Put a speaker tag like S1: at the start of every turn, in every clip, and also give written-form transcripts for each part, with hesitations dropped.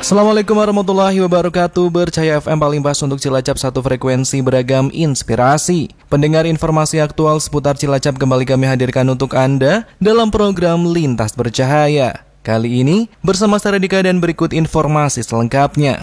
S1: Assalamualaikum warahmatullahi wabarakatuh. Bercahaya FM paling pas untuk Cilacap, satu frekuensi beragam inspirasi. Pendengar, informasi aktual seputar Cilacap kembali kami hadirkan untuk Anda dalam program Lintas Bercahaya. Kali ini bersama saya Radika dan berikut informasi selengkapnya.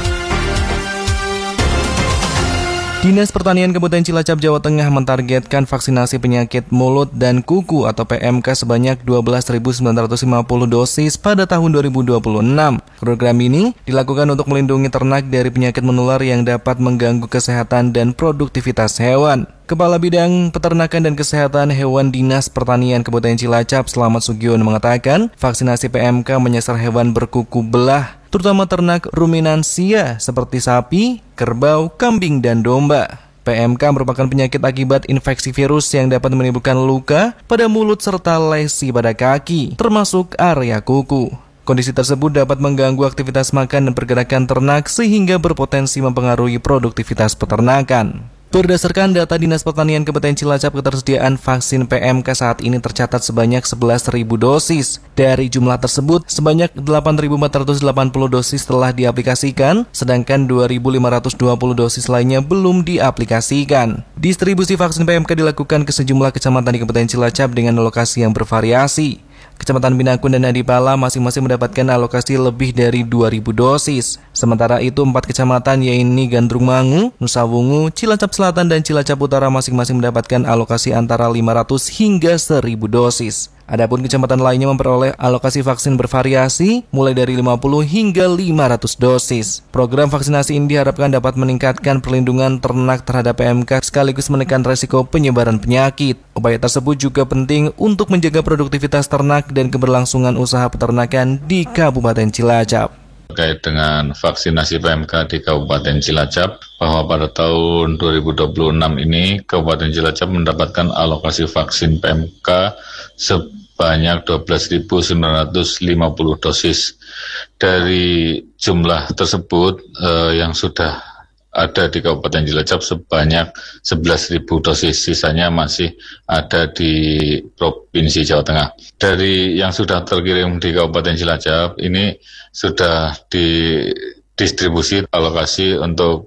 S1: Dinas Pertanian Kabupaten Cilacap, Jawa Tengah mentargetkan vaksinasi penyakit mulut dan kuku atau PMK sebanyak 12.950 dosis pada tahun 2026. Program ini dilakukan untuk melindungi ternak dari penyakit menular yang dapat mengganggu kesehatan dan produktivitas hewan. Kepala Bidang Peternakan dan Kesehatan Hewan Dinas Pertanian Kabupaten Cilacap, Slamet Sugiono mengatakan, vaksinasi PMK menyasar hewan berkuku belah, terutama ternak ruminansia seperti sapi, kerbau, kambing, dan domba. PMK merupakan penyakit akibat infeksi virus yang dapat menimbulkan luka pada mulut serta lesi pada kaki, termasuk area kuku. Kondisi tersebut dapat mengganggu aktivitas makan dan pergerakan ternak sehingga berpotensi mempengaruhi produktivitas peternakan. Berdasarkan data Dinas Pertanian Kabupaten Cilacap, ketersediaan vaksin PMK saat ini tercatat sebanyak 11.000 dosis. Dari jumlah tersebut, sebanyak 8.480 dosis telah diaplikasikan, sedangkan 2.520 dosis lainnya belum diaplikasikan. Distribusi vaksin PMK dilakukan ke sejumlah kecamatan di Kabupaten Cilacap dengan lokasi yang bervariasi. Kecamatan Binakun dan Adipala masing-masing mendapatkan alokasi lebih dari 2.000 dosis. Sementara itu 4 kecamatan yaitu Gandrung Mangu, Nusa Wungu, Cilacap Selatan dan Cilacap Utara masing-masing mendapatkan alokasi antara 500 hingga 1.000 dosis. Adapun kecamatan lainnya memperoleh alokasi vaksin bervariasi mulai dari 50 hingga 500 dosis. Program vaksinasi ini diharapkan dapat meningkatkan perlindungan ternak terhadap PMK sekaligus menekan resiko penyebaran penyakit. Upaya tersebut juga penting untuk menjaga produktivitas ternak dan keberlangsungan usaha peternakan di Kabupaten Cilacap.
S2: Terkait dengan vaksinasi PMK di Kabupaten Cilacap, bahwa pada tahun 2026 ini Kabupaten Cilacap mendapatkan alokasi vaksin PMK sebanyak 12.950 dosis. Dari jumlah tersebut yang sudah ada di Kabupaten Cilacap sebanyak 11.000 dosis, sisanya masih ada di Provinsi Jawa Tengah. Dari yang sudah terkirim di Kabupaten Cilacap, ini sudah didistribusi alokasi untuk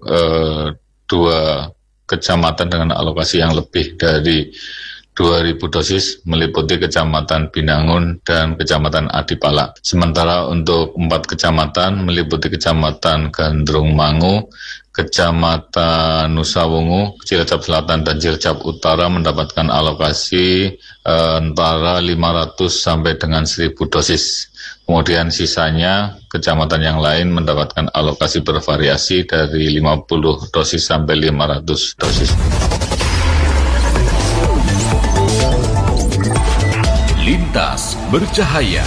S2: 2 kecamatan dengan alokasi yang lebih dari 2.000 dosis, meliputi Kecamatan Binangun dan Kecamatan Adipala. Sementara untuk 4 kecamatan meliputi Kecamatan Gandrung Mangu, Kecamatan Nusa Wungu, Cilacap Selatan dan Cilacap Utara mendapatkan alokasi antara 500 sampai dengan 1.000 dosis. Kemudian sisanya kecamatan yang lain mendapatkan alokasi bervariasi dari 50 dosis sampai 500 dosis.
S3: Lintas Bercahaya.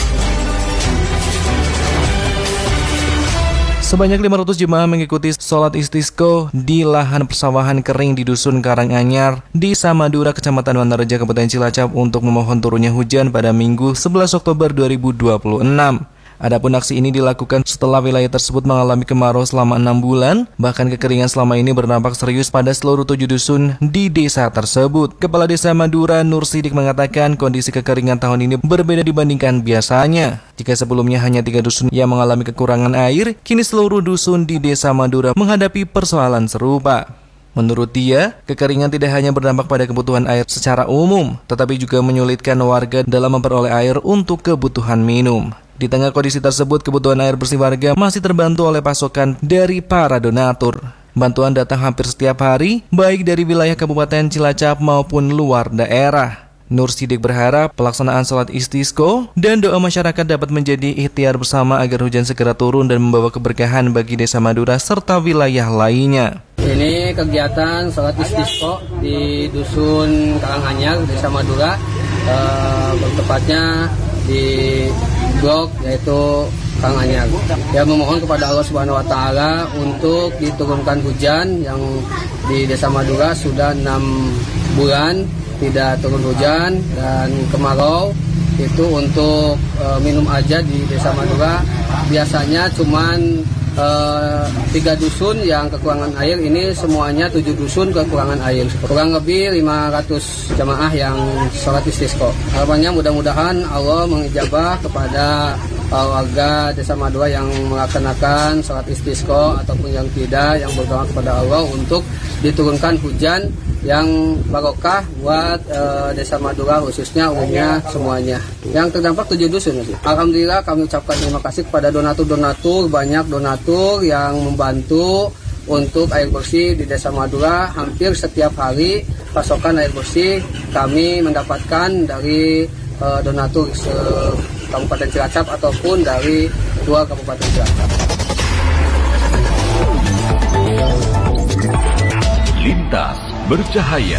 S1: Sebanyak 500 jemaah mengikuti sholat istisqa di lahan persawahan kering di Dusun Karanganyar, Desa Madura, Kecamatan Wantareja, Kabupaten Cilacap untuk memohon turunnya hujan pada Minggu 11 Oktober 2026. Adapun aksi ini dilakukan setelah wilayah tersebut mengalami kemarau selama 6 bulan, bahkan kekeringan selama ini berdampak serius pada seluruh 7 dusun di desa tersebut. Kepala Desa Madura, Nur Sidik, mengatakan kondisi kekeringan tahun ini berbeda dibandingkan biasanya. Jika sebelumnya hanya 3 dusun yang mengalami kekurangan air, kini seluruh dusun di Desa Madura menghadapi persoalan serupa. Menurut dia, kekeringan tidak hanya berdampak pada kebutuhan air secara umum, tetapi juga menyulitkan warga dalam memperoleh air untuk kebutuhan minum. Di tengah kondisi tersebut, kebutuhan air bersih warga masih terbantu oleh pasokan dari para donatur. Bantuan datang hampir setiap hari, baik dari wilayah Kabupaten Cilacap maupun luar daerah. Nur Sidik berharap pelaksanaan sholat istisqa dan doa masyarakat dapat menjadi ikhtiar bersama agar hujan segera turun dan membawa keberkahan bagi Desa Madura serta wilayah lainnya.
S4: Ini kegiatan sholat istisqa di Dusun Karanganyar, Desa Madura, bertepatnya di blok yaitu Karanganyar. Ya, memohon kepada Allah Subhanahu wa taala untuk diturunkan hujan yang di Desa Madura sudah 6 bulan tidak turun hujan dan kemarau. Itu untuk minum aja di Desa Madura biasanya cuman 3 dusun yang kekurangan air, ini semuanya 7 dusun kekurangan air. Kurang lebih 500 jamaah yang sholat istisqa. Harapannya mudah-mudahan Allah mengijabah kepada warga Desa Madura yang melaksanakan sholat istisqa ataupun yang tidak, yang berdoa kepada Allah untuk diturunkan hujan yang barokah buat Desa Madura khususnya, umumnya semuanya. Yang terdampak 7 dusun. Alhamdulillah kami ucapkan terima kasih kepada donatur, banyak donatur yang membantu untuk air bersih di Desa Madura. Hampir setiap hari pasokan air bersih kami mendapatkan dari donatur Kabupaten Cilacap ataupun dari luar Kabupaten Cilacap.
S3: Lintas bercahaya.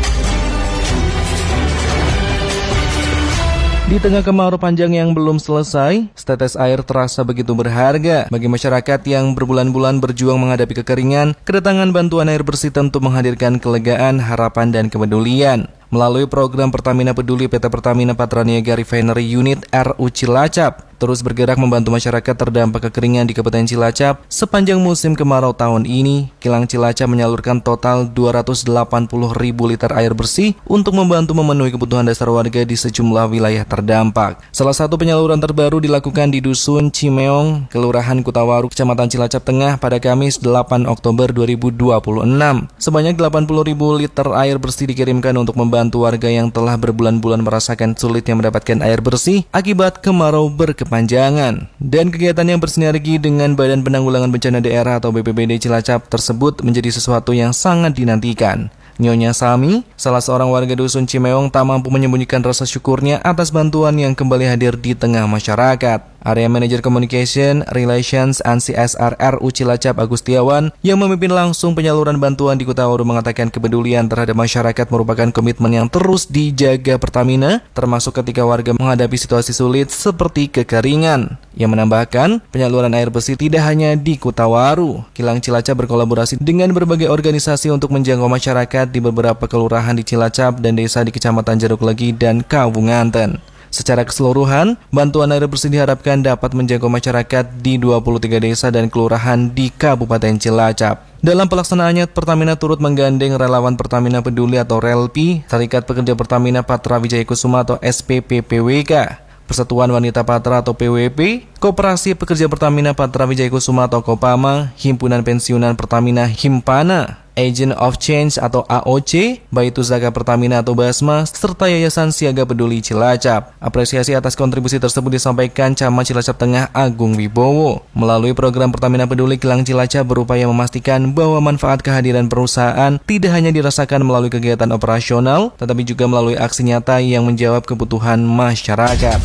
S1: Di tengah kemarau panjang yang belum selesai, setetes air terasa begitu berharga. Bagi masyarakat yang berbulan-bulan berjuang menghadapi kekeringan, kedatangan bantuan air bersih tentu menghadirkan kelegaan, harapan, dan kepedulian. Melalui program Pertamina Peduli, PT Pertamina Patraniaga Refinery Unit RU Cilacap terus bergerak membantu masyarakat terdampak kekeringan di Kabupaten Cilacap. Sepanjang musim kemarau tahun ini, Kilang Cilacap menyalurkan total 280.000 liter air bersih untuk membantu memenuhi kebutuhan dasar warga di sejumlah wilayah terdampak. Salah satu penyaluran terbaru dilakukan di Dusun Cimeong, Kelurahan Kutawaru, Kecamatan Cilacap Tengah pada Kamis 8 Oktober 2026. Sebanyak 80.000 liter air bersih dikirimkan untuk membantu warga yang telah berbulan-bulan merasakan sulitnya mendapatkan air bersih akibat kemarau berkepanjangan. Dan kegiatan yang bersinergi dengan Badan Penanggulangan Bencana Daerah atau BPBD Cilacap tersebut menjadi sesuatu yang sangat dinantikan. Nyonya Sami, salah seorang warga Dusun Cimeong, tak mampu menyembunyikan rasa syukurnya atas bantuan yang kembali hadir di tengah masyarakat. Area Manager Communication, Relations, and CSR RU Cilacap Agustiawan yang memimpin langsung penyaluran bantuan di Kutawaru mengatakan kepedulian terhadap masyarakat merupakan komitmen yang terus dijaga Pertamina, termasuk ketika warga menghadapi situasi sulit seperti kekeringan. Ia menambahkan, penyaluran air bersih tidak hanya di Kutawaru. Kilang Cilacap berkolaborasi dengan berbagai organisasi untuk menjangkau masyarakat di beberapa kelurahan di Cilacap dan desa di Kecamatan Jeruk Legi dan Kawunganten. Secara keseluruhan, bantuan air bersih diharapkan dapat menjangkau masyarakat di 23 desa dan kelurahan di Kabupaten Cilacap. Dalam pelaksanaannya, Pertamina turut menggandeng relawan Pertamina Peduli atau RELPI, Serikat Pekerja Pertamina Patra Wijaya Kusuma atau SPPPWK, Persatuan Wanita Patra atau PWP, Koperasi Pekerja Pertamina Patra Wijaya Kusuma atau Kopama, Himpunan Pensiunan Pertamina Himpana, Agent of Change atau AOC, Baitu Zakat Pertamina atau Basma, serta Yayasan Siaga Peduli Cilacap. Apresiasi atas kontribusi tersebut disampaikan Camat Cilacap Tengah Agung Wibowo. Melalui program Pertamina Peduli, Kilang Cilacap berupaya memastikan bahwa manfaat kehadiran perusahaan tidak hanya dirasakan melalui kegiatan operasional, tetapi juga melalui aksi nyata yang menjawab kebutuhan masyarakat.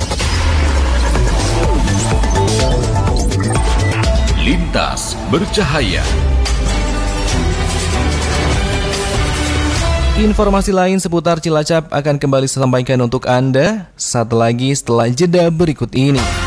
S3: Lintas bercahaya.
S1: Informasi lain seputar Cilacap akan kembali disampaikan untuk Anda saat lagi setelah jeda berikut ini.